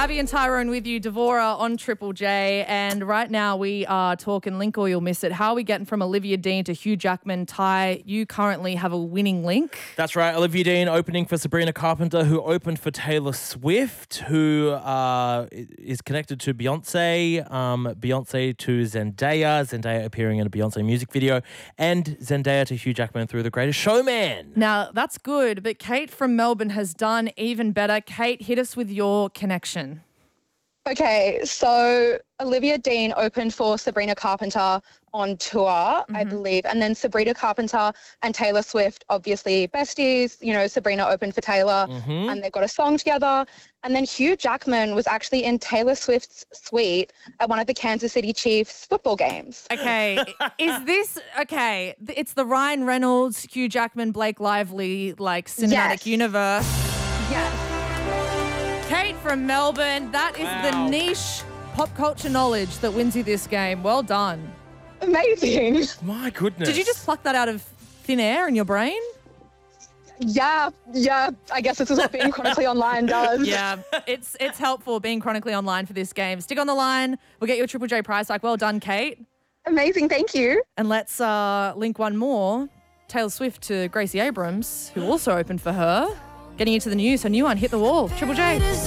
Abby and Tyrone with you, Devora on Triple J. And right now we are talking link or you'll miss it. How are we getting from Olivia Dean to Hugh Jackman? Ty, you currently have a winning link. That's right. Olivia Dean opening for Sabrina Carpenter, who opened for Taylor Swift, who is connected to Beyonce, Beyonce to Zendaya, Zendaya appearing in a Beyonce music video, and Zendaya to Hugh Jackman through The Greatest Showman. Now, that's good, but Kate from Melbourne has done even better. Kate, hit us with your connection. Okay, so Olivia Dean opened for Sabrina Carpenter on tour, I believe, and then Sabrina Carpenter and Taylor Swift, obviously besties. You know, Sabrina opened for Taylor and they got a song together. And then Hugh Jackman was actually in Taylor Swift's suite at one of the Kansas City Chiefs football games. Okay, it's the Ryan Reynolds, Hugh Jackman, Blake Lively, like cinematic universe. Yes. Kate from Melbourne, that is the niche pop culture knowledge that wins you this game. Well done. Amazing. My goodness. Did you just pluck that out of thin air in your brain? Yeah. I guess this is what being chronically online does. Yeah, it's helpful being chronically online for this game. Stick on the line. We'll get you a Triple J prize tag. Well done, Kate. Amazing, thank you. And let's link one more. Taylor Swift to Gracie Abrams, who also opened for her. Getting into the news, her new one, Hit the Wall. Triple J.